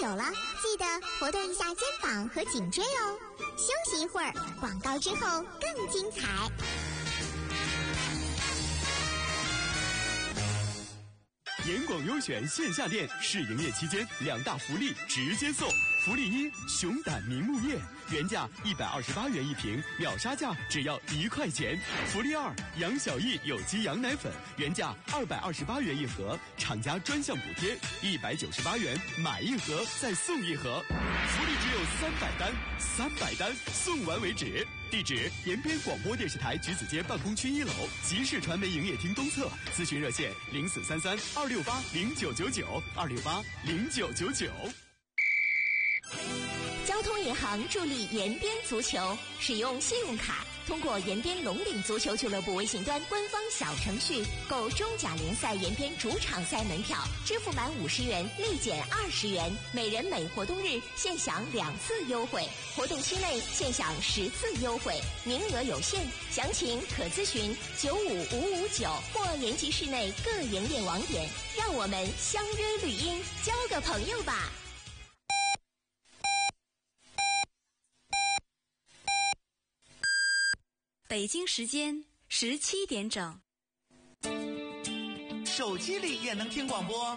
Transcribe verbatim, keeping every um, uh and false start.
久了，记得活动一下肩膀和颈椎哦。休息一会儿，广告之后更精彩。 严广优选线下店试营业期间，两大福利直接送。福利一：熊胆明目叶，原价一百二十八元一瓶，秒杀价只要一块钱。福利二：杨小艺有机羊奶粉，原价二百二十八元一盒，厂家专项补贴一百九十八元，买一盒再送一盒。福利只有三百单，三百单送完为止。地址：延边广播电视台橘子街办公区一楼，集市传媒营业厅东侧。咨询热线：零四三三二六八零九九九二六八零九九九。 交通银行助力延边足球，使用信用卡，通过延边龙岭足球俱乐部微信端官方小程序购中甲联赛延边主场赛门票，支付满五十元立减二十元，每人每活动日现享两次优惠，活动期内现享十次优惠，名额有限，详情可咨询九五五五九或延吉市内各营业网点。让我们相约绿荫，交个朋友吧。 北京时间十七点整。 手机里也能听广播。